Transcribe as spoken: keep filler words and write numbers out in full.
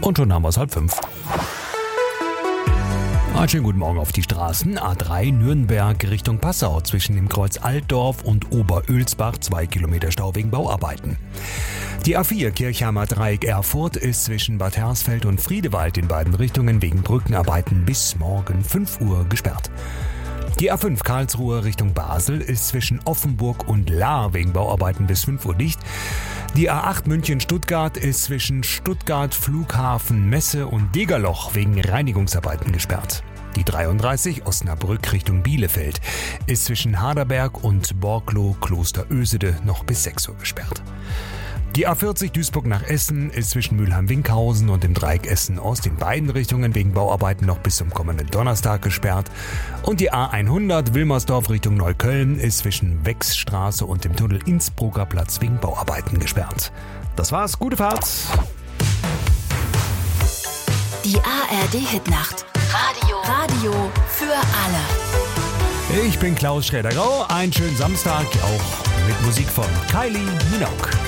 Und schon haben wir es halb fünf. Einen schönen guten Morgen auf die Straßen. A drei Nürnberg Richtung Passau. Zwischen dem Kreuz Altdorf und Oberölsbach zwei Kilometer Stau wegen Bauarbeiten. Die A vier Kirchheimer Dreieck Erfurt ist zwischen Bad Hersfeld und Friedewald in beiden Richtungen wegen Brückenarbeiten bis morgen fünf Uhr gesperrt. Die A fünf Karlsruhe Richtung Basel ist zwischen Offenburg und Lahr wegen Bauarbeiten bis fünf Uhr dicht. Die A acht München-Stuttgart ist zwischen Stuttgart Flughafen Messe und Degerloch wegen Reinigungsarbeiten gesperrt. Die dreiunddreißig Osnabrück Richtung Bielefeld ist zwischen Harderberg und Borklow Kloster Ösede noch bis sechs Uhr gesperrt. Die A vierzig Duisburg nach Essen ist zwischen Mülheim-Winkhausen und dem Dreieck Essen-Ost in beiden Richtungen wegen Bauarbeiten noch bis zum kommenden Donnerstag gesperrt. Und die A hundert Wilmersdorf Richtung Neukölln ist zwischen Wechsstraße und dem Tunnel Innsbrucker Platz wegen Bauarbeiten gesperrt. Das war's, gute Fahrt! Die A R D-Hitnacht. Radio. Radio für alle. Ich bin Klaus Schräder-Grau. Einen schönen Samstag, auch mit Musik von Kylie Minogue.